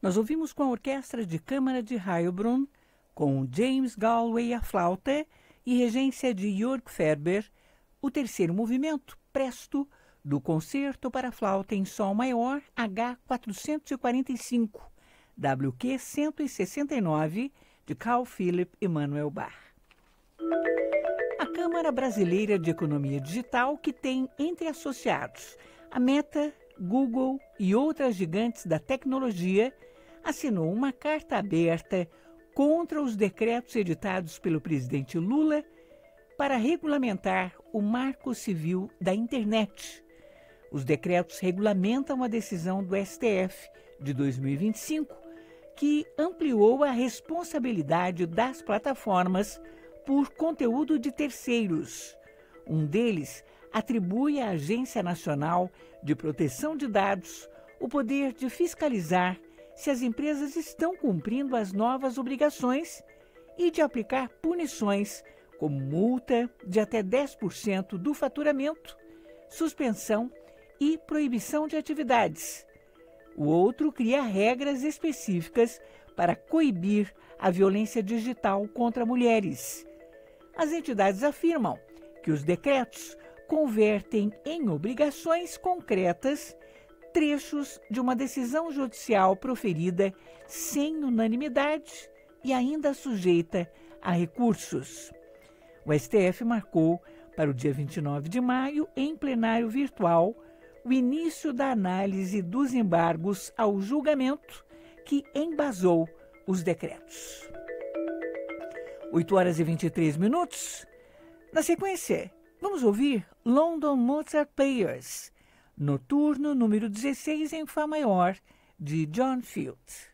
Nós ouvimos com a Orquestra de Câmara de Heilbronn, com James Galway à flauta e regência de Jörg Ferber, o terceiro movimento, Presto, do Concerto para Flauta em Sol Maior H 445, WQ 169, de Carl Philipp Emanuel Bach. A Câmara Brasileira de Economia Digital, que tem entre associados a Meta, Google e outras gigantes da tecnologia, assinou uma carta aberta contra os decretos editados pelo presidente Lula para regulamentar o Marco Civil da Internet. Os decretos regulamentam a decisão do STF de 2025, que ampliou a responsabilidade das plataformas por conteúdo de terceiros. Um deles atribui à Agência Nacional de Proteção de Dados o poder de fiscalizar se as empresas estão cumprindo as novas obrigações e de aplicar punições como multa de até 10% do faturamento, suspensão e proibição de atividades. O outro cria regras específicas para coibir a violência digital contra mulheres. As entidades afirmam que os decretos convertem em obrigações concretas trechos de uma decisão judicial proferida sem unanimidade e ainda sujeita a recursos. O STF marcou para o dia 29 de maio, em plenário virtual, o início da análise dos embargos ao julgamento que embasou os decretos. 8h23. Na sequência, vamos ouvir London Mozart Players, Noturno número 16 em Fá maior, de John Field.